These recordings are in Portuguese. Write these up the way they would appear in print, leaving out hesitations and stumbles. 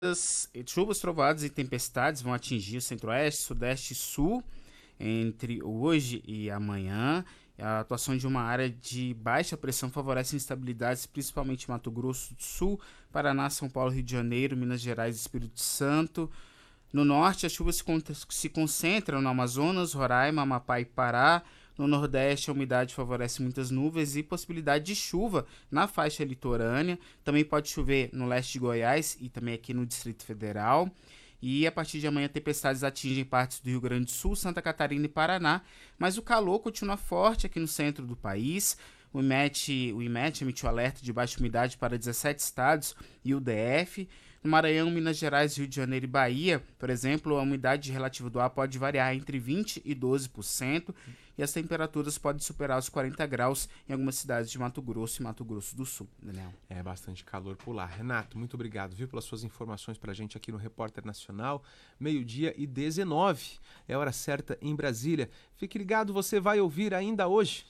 Chuvas, trovoadas e tempestades vão atingir o centro-oeste, sudeste e sul entre hoje e amanhã. A atuação de uma área de baixa pressão favorece instabilidades, principalmente em Mato Grosso do Sul, Paraná, São Paulo, Rio de Janeiro, Minas Gerais e Espírito Santo. No norte, as chuvas se concentram no Amazonas, Roraima, Amapá e Pará. No nordeste, a umidade favorece muitas nuvens e possibilidade de chuva na faixa litorânea. Também pode chover no leste de Goiás e também aqui no Distrito Federal. E a partir de amanhã, tempestades atingem partes do Rio Grande do Sul, Santa Catarina e Paraná. Mas o calor continua forte aqui no centro do país. O IMET emitiu alerta de baixa umidade para 17 estados e o DF. No Maranhão, Minas Gerais, Rio de Janeiro e Bahia, por exemplo, a umidade relativa do ar pode variar entre 20% e 12%, e as temperaturas podem superar os 40 graus em algumas cidades de Mato Grosso e Mato Grosso do Sul. Daniel. É bastante calor por lá. Renato, muito obrigado, viu, pelas suas informações pra gente aqui no Repórter Nacional, 12:19. É hora certa em Brasília. Fique ligado, você vai ouvir ainda hoje.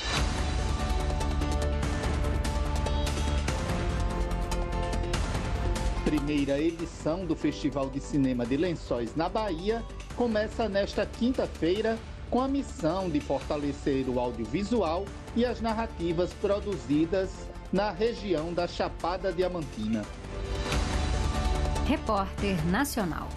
Primeira edição do Festival de Cinema de Lençóis na Bahia começa nesta quinta-feira com a missão de fortalecer o audiovisual e as narrativas produzidas na região da Chapada Diamantina. Repórter Nacional.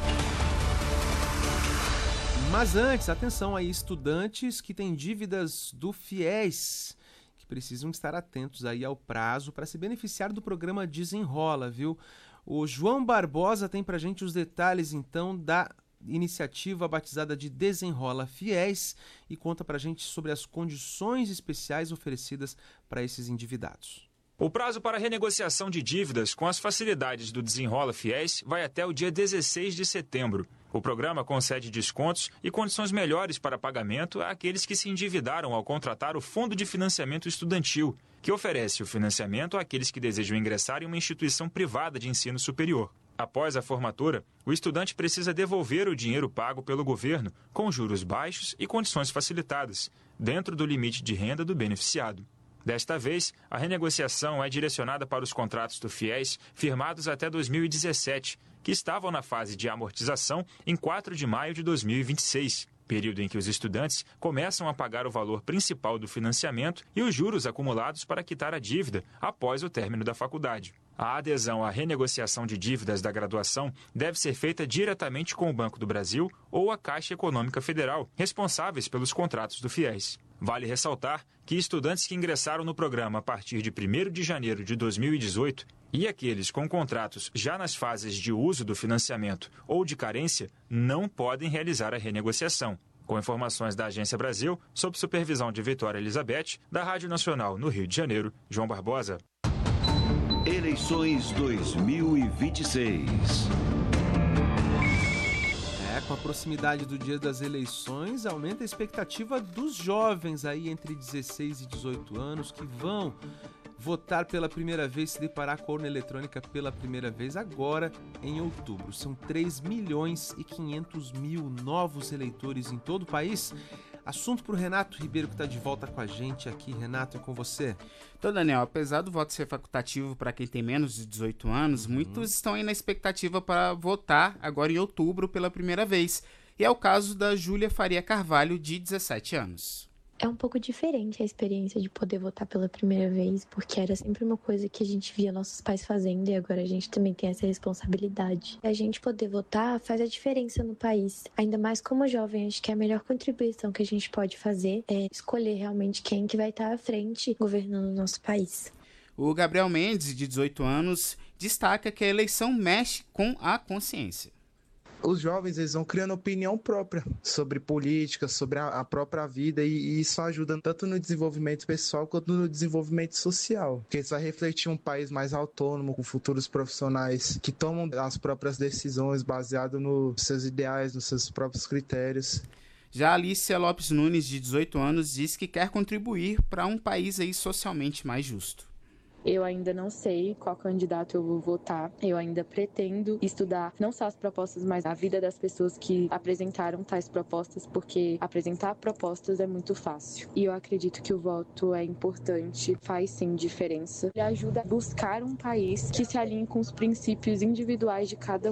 Mas antes, atenção aí, estudantes que têm dívidas do FIES, que precisam estar atentos aí ao prazo para se beneficiar do programa Desenrola, viu? O João Barbosa tem pra gente os detalhes, então, da iniciativa batizada de Desenrola FIES e conta pra gente sobre as condições especiais oferecidas para esses endividados. O prazo para renegociação de dívidas com as facilidades do Desenrola FIES vai até o dia 16 de setembro. O programa concede descontos e condições melhores para pagamento àqueles que se endividaram ao contratar o Fundo de Financiamento Estudantil, que oferece o financiamento àqueles que desejam ingressar em uma instituição privada de ensino superior. Após a formatura, o estudante precisa devolver o dinheiro pago pelo governo, com juros baixos e condições facilitadas, dentro do limite de renda do beneficiado. Desta vez, a renegociação é direcionada para os contratos do FIES firmados até 2017, que estavam na fase de amortização em 4 de maio de 2026, período em que os estudantes começam a pagar o valor principal do financiamento e os juros acumulados para quitar a dívida após o término da faculdade. A adesão à renegociação de dívidas da graduação deve ser feita diretamente com o Banco do Brasil ou a Caixa Econômica Federal, responsáveis pelos contratos do FIES. Vale ressaltar que estudantes que ingressaram no programa a partir de 1º de janeiro de 2018 e aqueles com contratos já nas fases de uso do financiamento ou de carência não podem realizar a renegociação. Com informações da Agência Brasil, sob supervisão de Vitória Elizabeth, da Rádio Nacional no Rio de Janeiro, João Barbosa. Eleições 2026. Com a proximidade do dia das eleições, aumenta a expectativa dos jovens aí entre 16 e 18 anos que vão votar pela primeira vez, se deparar com a urna eletrônica pela primeira vez agora em outubro. São 3.500.000 novos eleitores em todo o país. Assunto para o Renato Ribeiro, que está de volta com a gente aqui. Renato, é com você. Então, Daniel, apesar do voto ser facultativo para quem tem menos de 18 anos, muitos estão aí na expectativa para votar agora em outubro pela primeira vez. E é o caso da Júlia Faria Carvalho, de 17 anos. É um pouco diferente a experiência de poder votar pela primeira vez, porque era sempre uma coisa que a gente via nossos pais fazendo e agora a gente também tem essa responsabilidade. A gente poder votar faz a diferença no país. Ainda mais como jovem, acho que a melhor contribuição que a gente pode fazer é escolher realmente quem que vai estar à frente governando o nosso país. O Gabriel Mendes, de 18 anos, destaca que a eleição mexe com a consciência. Os jovens, eles vão criando opinião própria sobre política, sobre a própria vida, e isso ajuda tanto no desenvolvimento pessoal quanto no desenvolvimento social, porque isso vai refletir um país mais autônomo, com futuros profissionais que tomam as próprias decisões baseado nos seus ideais, nos seus próprios critérios. Já Alicia Lopes Nunes, de 18 anos, diz que quer contribuir para um país aí socialmente mais justo. Eu ainda não sei qual candidato eu vou votar. Eu ainda pretendo estudar não só as propostas, mas a vida das pessoas que apresentaram tais propostas, porque apresentar propostas é muito fácil. E eu acredito que o voto é importante, faz sim diferença. Ele ajuda a buscar um país que se alinhe com os princípios individuais de cada